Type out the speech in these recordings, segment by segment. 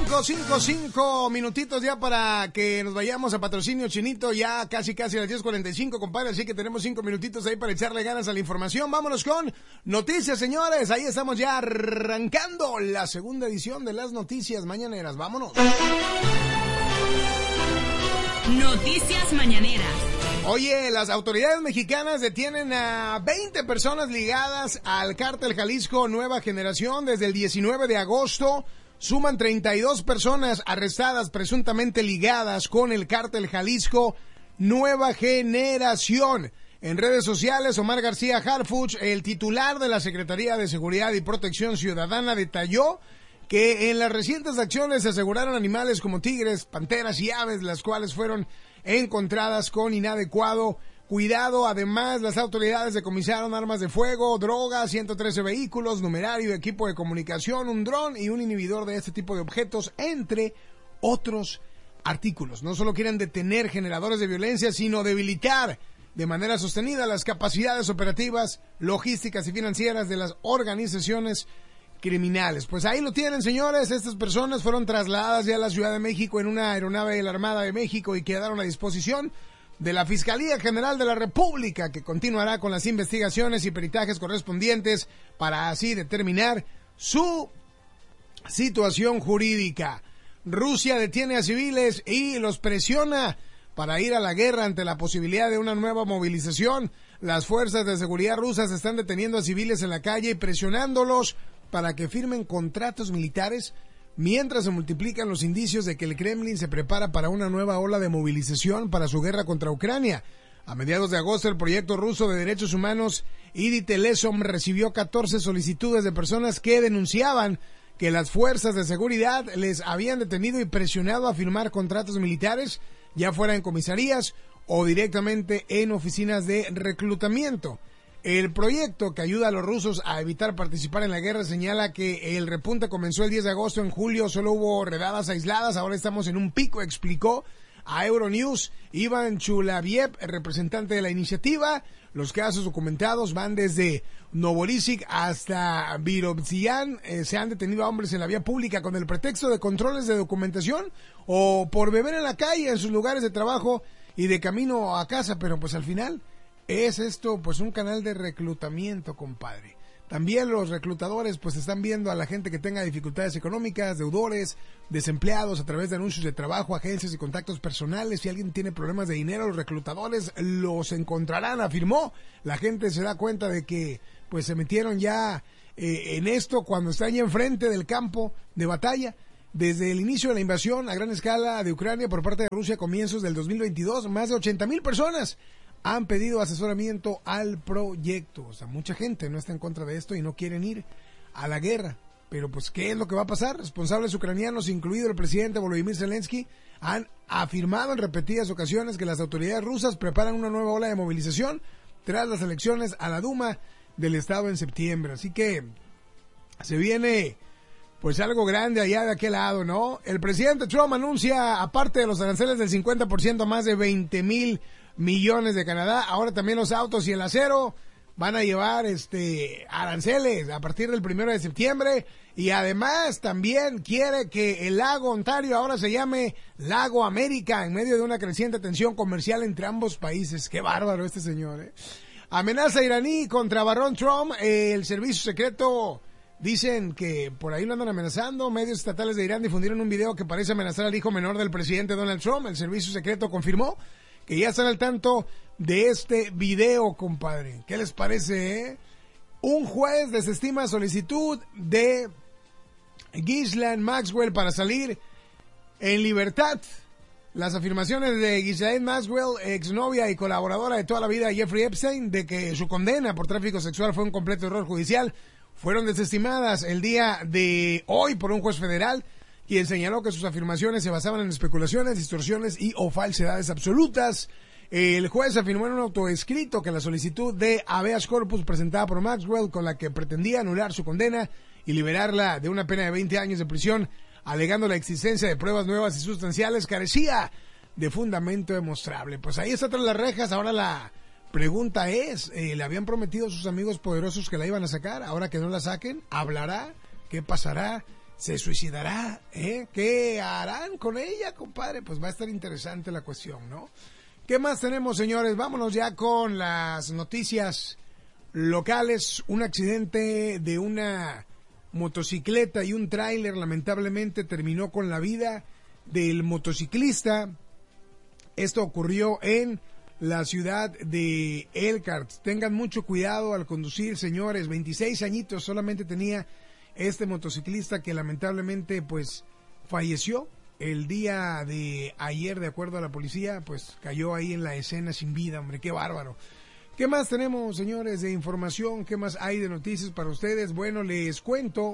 5 minutitos ya para que nos vayamos a patrocinio Chinito, ya casi a las 10:45, compadre, así que tenemos 5 minutitos ahí para echarle ganas a la información. Vámonos con noticias, señores, ahí estamos ya arrancando la segunda edición de las noticias mañaneras, vámonos. Noticias mañaneras. Oye, las autoridades mexicanas detienen a 20 personas ligadas al cártel Jalisco Nueva Generación desde el 19 de agosto. Suman 32 personas arrestadas presuntamente ligadas con el cártel Jalisco Nueva Generación. En redes sociales, Omar García Harfuch, el titular de la Secretaría de Seguridad y Protección Ciudadana, detalló que en las recientes acciones se aseguraron animales como tigres, panteras y aves, las cuales fueron encontradas con inadecuado cuidado. Además, las autoridades decomisaron armas de fuego, drogas, 113 vehículos, numerario, equipo de comunicación, un dron y un inhibidor de este tipo de objetos, entre otros artículos. No solo quieren detener generadores de violencia, sino debilitar de manera sostenida las capacidades operativas, logísticas y financieras de las organizaciones criminales. Pues ahí lo tienen, señores. Estas personas fueron trasladadas ya a la Ciudad de México en una aeronave de la Armada de México y quedaron a disposición de la Fiscalía General de la República, que continuará con las investigaciones y peritajes correspondientes para así determinar su situación jurídica. Rusia detiene a civiles y los presiona para ir a la guerra ante la posibilidad de una nueva movilización. Las fuerzas de seguridad rusas están deteniendo a civiles en la calle y presionándolos para que firmen contratos militares, mientras se multiplican los indicios de que el Kremlin se prepara para una nueva ola de movilización para su guerra contra Ucrania. A mediados de agosto, el proyecto ruso de derechos humanos Iditelezom recibió 14 solicitudes de personas que denunciaban que las fuerzas de seguridad les habían detenido y presionado a firmar contratos militares, ya fuera en comisarías o directamente en oficinas de reclutamiento. El proyecto, que ayuda a los rusos a evitar participar en la guerra, señala que el repunte comenzó el 10 de agosto. En julio solo hubo redadas aisladas, ahora estamos en un pico, explicó a Euronews Iván Chulaviev, el representante de la iniciativa. Los casos documentados van desde Novorossiysk hasta Virovitián. Se han detenido a hombres en la vía pública con el pretexto de controles de documentación o por beber en la calle, en sus lugares de trabajo y de camino a casa, pero pues al final es esto pues un canal de reclutamiento, compadre. También los reclutadores pues están viendo a la gente que tenga dificultades económicas, deudores, desempleados, a través de anuncios de trabajo, agencias y contactos personales. Si alguien tiene problemas de dinero, los reclutadores los encontrarán, afirmó. La gente se da cuenta de que pues se metieron ya en esto cuando están ya enfrente del campo de batalla. Desde el inicio de la invasión a gran escala de Ucrania por parte de Rusia a comienzos del 2022, más de 80,000 personas han pedido asesoramiento al proyecto. O sea, mucha gente no está en contra de esto y no quieren ir a la guerra. Pero pues, ¿qué es lo que va a pasar? Responsables ucranianos, incluido el presidente Volodymyr Zelensky, han afirmado en repetidas ocasiones que las autoridades rusas preparan una nueva ola de movilización tras las elecciones a la Duma del estado en septiembre. Así que se viene pues algo grande allá de aquel lado, ¿no? El presidente Trump anuncia, aparte de los aranceles del 50%, más de 20,000 millones de Canadá. Ahora también los autos y el acero van a llevar aranceles a partir del 1 de septiembre. Y además también quiere que el lago Ontario ahora se llame Lago América, en medio de una creciente tensión comercial entre ambos países. Qué bárbaro este señor, ¿eh? Amenaza iraní contra Barron Trump. El servicio secreto, dicen que por ahí lo andan amenazando. Medios estatales de Irán difundieron un video que parece amenazar al hijo menor del presidente Donald Trump. El servicio secreto confirmó que ya están al tanto de este video, compadre. ¿Qué les parece, eh? Un juez desestima solicitud de Ghislaine Maxwell para salir en libertad. Las afirmaciones de Ghislaine Maxwell, exnovia y colaboradora de toda la vida de Jeffrey Epstein, de que su condena por tráfico sexual fue un completo error judicial, fueron desestimadas el día de hoy por un juez federal, quien señaló que sus afirmaciones se basaban en especulaciones, distorsiones y o falsedades absolutas. El juez afirmó en un autoescrito que la solicitud de habeas corpus presentada por Maxwell, con la que pretendía anular su condena y liberarla de una pena de 20 años de prisión, alegando la existencia de pruebas nuevas y sustanciales, carecía de fundamento demostrable. Pues ahí está tras las rejas. Ahora la pregunta es, ¿le habían prometido a sus amigos poderosos que la iban a sacar? Ahora que no la saquen, ¿hablará? ¿Qué pasará? ¿Se suicidará? ¿Qué harán con ella, compadre? Pues va a estar interesante la cuestión, ¿no? ¿Qué más tenemos, señores? Vámonos ya con las noticias locales. Un accidente de una motocicleta y un tráiler lamentablemente terminó con la vida del motociclista. Esto ocurrió en la ciudad de Elkhart. Tengan mucho cuidado al conducir, señores. 26 añitos solamente tenía este motociclista que lamentablemente pues falleció el día de ayer, de acuerdo a la policía. Pues cayó ahí en la escena sin vida, hombre, qué bárbaro. ¿Qué más tenemos, señores, de información? ¿Qué más hay de noticias para ustedes? Bueno, les cuento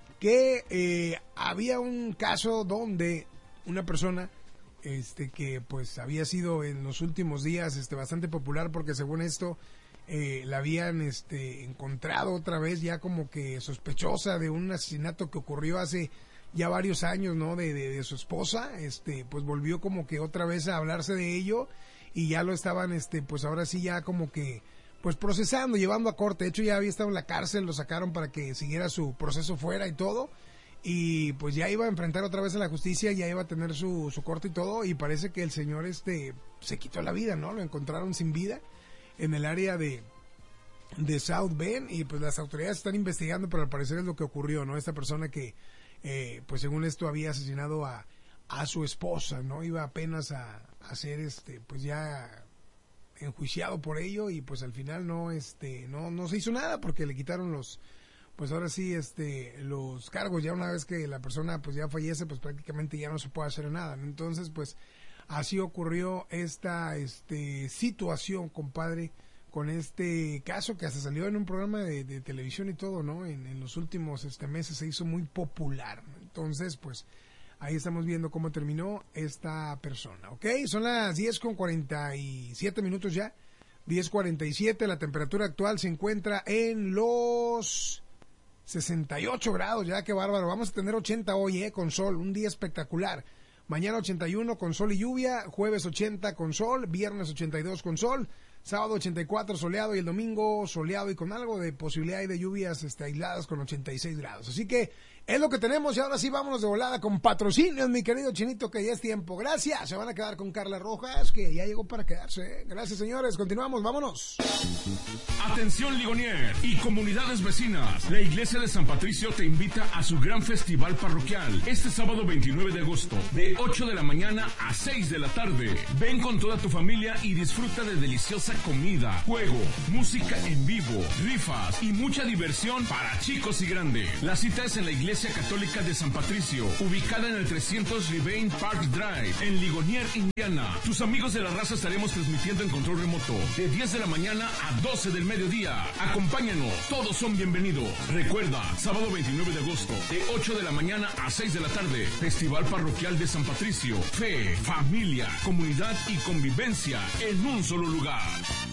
que había un caso donde una persona que pues había sido en los últimos días bastante popular, porque según esto la habían encontrado otra vez ya como que sospechosa de un asesinato que ocurrió hace ya varios años, ¿no? De su esposa. Pues volvió como que otra vez a hablarse de ello y ya lo estaban pues ahora sí ya como que pues procesando, llevando a corte. De hecho ya había estado en la cárcel, lo sacaron para que siguiera su proceso fuera y todo. Y pues ya iba a enfrentar otra vez a la justicia, ya iba a tener su corte y todo, y parece que el señor se quitó la vida, ¿no? Lo encontraron sin vida en el área de South Bend, y pues las autoridades están investigando, pero al parecer es lo que ocurrió, ¿no? Esta persona que pues según esto había asesinado a su esposa, ¿no? Iba apenas a ser pues ya enjuiciado por ello, y pues al final no se hizo nada porque le quitaron pues ahora sí los cargos. Ya una vez que la persona pues ya fallece, pues prácticamente ya no se puede hacer nada, ¿no? Entonces pues así ocurrió esta situación, compadre, con este caso que hasta salió en un programa de televisión y todo, ¿no? En los últimos meses se hizo muy popular, ¿no? Entonces pues ahí estamos viendo cómo terminó esta persona, ¿ok? Son las 10:47 ya, 10:47, la temperatura actual se encuentra en los 68 grados, ya, qué bárbaro. Vamos a tener 80 hoy, con sol, un día espectacular. Mañana 81 con sol y lluvia, jueves 80 con sol, viernes 82 con sol, sábado 84 soleado y el domingo soleado y con algo de posibilidad de lluvias aisladas con 86 grados. Así que es lo que tenemos, y ahora sí vámonos de volada con patrocinios, mi querido Chinito, que ya es tiempo. Gracias, se van a quedar con Carla Rojas, que ya llegó para quedarse, ¿eh? Gracias, señores, continuamos, vámonos. Atención, Ligonier y comunidades vecinas. La Iglesia de San Patricio te invita a su gran festival parroquial este sábado 29 de agosto, de 8 de la mañana a 6 de la tarde. Ven con toda tu familia y disfruta de deliciosa comida, juego, música en vivo, rifas y mucha diversión para chicos y grandes. La cita es en la Iglesia Católica de San Patricio, ubicada en el 300 Rivain Park Drive, en Ligonier, Indiana. Tus amigos de la raza estaremos transmitiendo en control remoto de 10 de la mañana a 12 del mediodía. Acompáñanos, todos son bienvenidos. Recuerda, sábado 29 de agosto, de 8 de la mañana a 6 de la tarde, Festival Parroquial de San Patricio. Fe, familia, comunidad y convivencia en un solo lugar.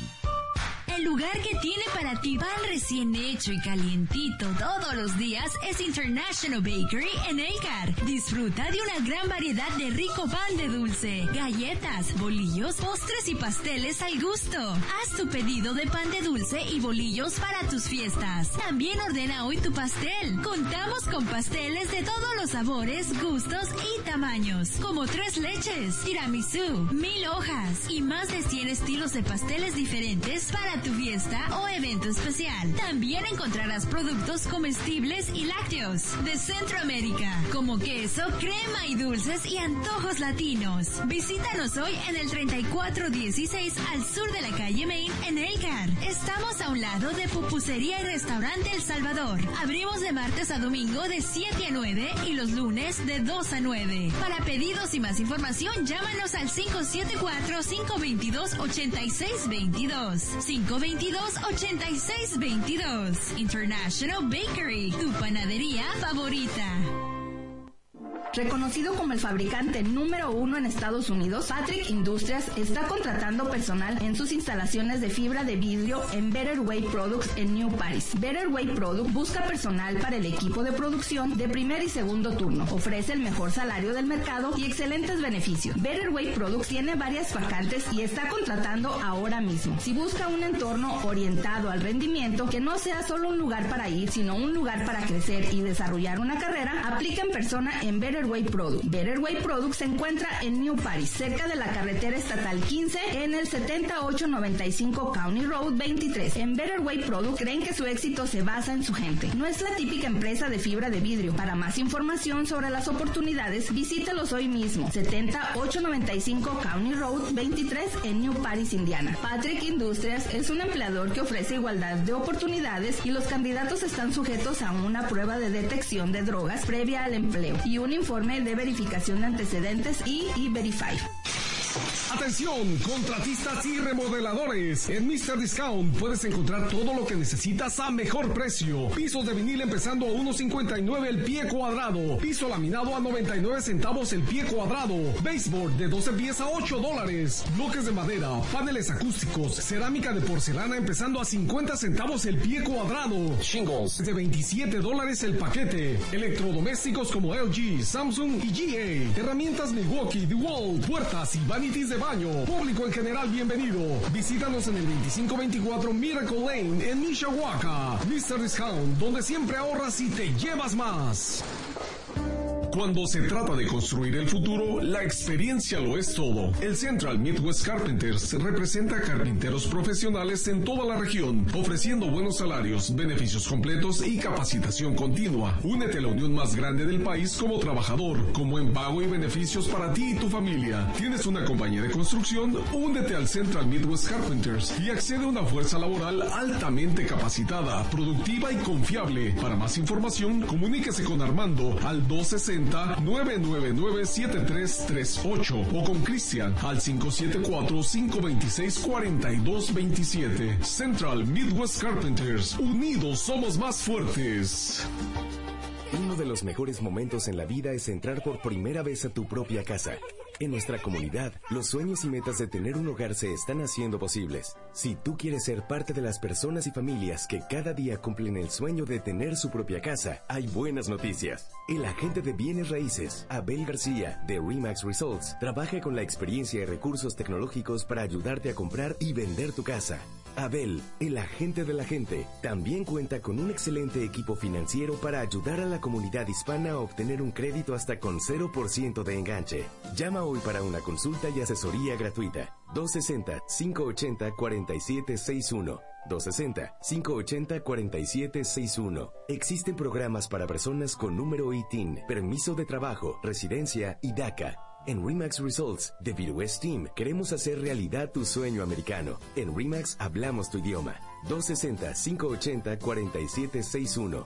El lugar que tiene para ti pan recién hecho y calientito todos los días es International Bakery en Elkhart. Disfruta de una gran variedad de rico pan de dulce, galletas, bolillos, postres y pasteles al gusto. Haz tu pedido de pan de dulce y bolillos para tus fiestas. También ordena hoy tu pastel. Contamos con pasteles de todos los sabores, gustos y tamaños, como 3 leches, tiramisú, 1000 hojas y más de 100 estilos de pasteles diferentes para tu fiesta o evento especial. También encontrarás productos comestibles y lácteos de Centroamérica, como queso, crema y dulces y antojos latinos. Visítanos hoy en el 3416 al sur de la calle Main en Elkhart. Estamos a un lado de Pupusería y Restaurante El Salvador. Abrimos de martes a domingo de 7 a 9 y los lunes de 2 a 9. Para pedidos y más información, llámanos al 574-522-8622. 522-8622. International Bakery, tu panadería favorita. Reconocido como el fabricante número 1 en Estados Unidos, Patrick Industries está contratando personal en sus instalaciones de fibra de vidrio en Better Way Products en New Paris. Better Way Products busca personal para el equipo de producción de primer y segundo turno. Ofrece el mejor salario del mercado y excelentes beneficios. Better Way Products tiene varias vacantes y está contratando ahora mismo. Si busca un entorno orientado al rendimiento, que no sea solo un lugar para ir, sino un lugar para crecer y desarrollar una carrera, aplica en persona en Better Way Products. Better Way Products se encuentra en New Paris, cerca de la carretera estatal 15, en el 7895 County Road 23. En Better Way Products creen que su éxito se basa en su gente. No es la típica empresa de fibra de vidrio. Para más información sobre las oportunidades, visítelos hoy mismo. 7895 County Road 23 en New Paris, Indiana. Patrick Industries es un empleador que ofrece igualdad de oportunidades y los candidatos están sujetos a una prueba de detección de drogas previa al empleo y un informe de verificación de antecedentes y E-Verify. Atención, contratistas y remodeladores. En Mr. Discount puedes encontrar todo lo que necesitas a mejor precio. Pisos de vinil empezando a $1.59 el pie cuadrado. Piso laminado a 99 centavos el pie cuadrado. Baseboard de 12 pies a $8. Bloques de madera, paneles acústicos, cerámica de porcelana empezando a 50 centavos el pie cuadrado. Shingles de $27 el paquete. Electrodomésticos como LG, Samsung y GA. Herramientas Milwaukee, DeWalt, puertas y vanities de baño. Público en general, bienvenido. Visítanos en el 2524 Miracle Lane en Mishawaka. Mr. Discount, donde siempre ahorras y te llevas más. Cuando se trata de construir el futuro, la experiencia lo es todo. El Central Midwest Carpenters representa a carpinteros profesionales en toda la región, ofreciendo buenos salarios, beneficios completos y capacitación continua. Únete a la unión más grande del país como trabajador, con buen pago y beneficios para ti y tu familia. ¿Tienes una compañía de construcción? Únete al Central Midwest Carpenters y accede a una fuerza laboral altamente capacitada, productiva y confiable. Para más información, comuníquese con Armando al 260-999-7338 o con Cristian al 574-526-4227. Central Midwest Carpenters. Unidos somos más fuertes. Uno de los mejores momentos en la vida es entrar por primera vez a tu propia casa. En nuestra comunidad, los sueños y metas de tener un hogar se están haciendo posibles. Si tú quieres ser parte de las personas y familias que cada día cumplen el sueño de tener su propia casa, hay buenas noticias. El agente de bienes raíces, Abel García, de RE/MAX Results, trabaja con la experiencia y recursos tecnológicos para ayudarte a comprar y vender tu casa. Abel, el agente de la gente, también cuenta con un excelente equipo financiero para ayudar a la comunidad hispana a obtener un crédito hasta con 0% de enganche. Llama hoy para una consulta y asesoría gratuita. 260-580-4761. 260-580-4761. Existen programas para personas con número ITIN, permiso de trabajo, residencia y DACA. En RE/MAX Results de Midwest Team queremos hacer realidad tu sueño americano. En RE/MAX hablamos tu idioma. 260-580-4761.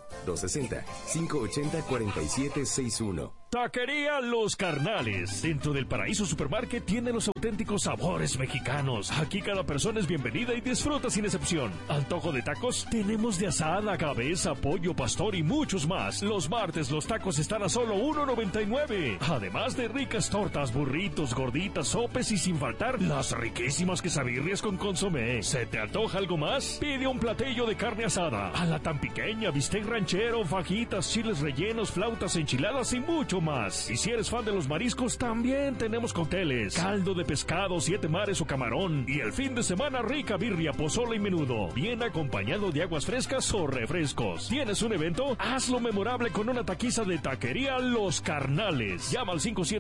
260-580-4761. Taquería Los Carnales. Dentro del Paraíso Supermarket tiene los auténticos sabores mexicanos. Aquí cada persona es bienvenida y disfruta sin excepción. Antojo de tacos, tenemos de asada, cabeza, pollo, pastor y muchos más. Los martes los tacos están a solo $1.99. Además de ricas tortas, burritos, gorditas, sopes y sin faltar las riquísimas quesabirrias con consomé. ¿Se te antoja algo más? Pide un platillo de carne asada, a la tan pequeña, bistec ranchero, fajitas, chiles rellenos, flautas, enchiladas y mucho más. Y si eres fan de los mariscos, también tenemos cócteles, caldo de pescado, 7 mares o camarón. Y el fin de semana, rica birria, pozole y menudo, bien acompañado de aguas frescas o refrescos. ¿Tienes un evento? Hazlo memorable con una taquiza de Taquería Los Carnales. Llama al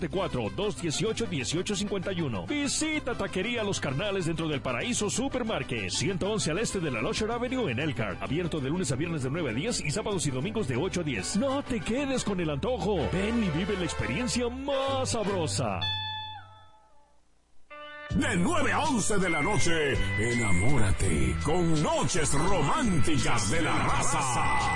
574-218-1851. Visita Taquería Los Carnales dentro del Paraíso Supermarket, 111 al este de la Locher Avenue en Elkhart. Abierto de lunes a viernes de 9 a 10 y sábados y domingos de 8 a 10. No te quedes con el antojo. Ven y vive la experiencia más sabrosa. De 9 a 11 de la noche, enamórate con Noches Románticas de la Raza.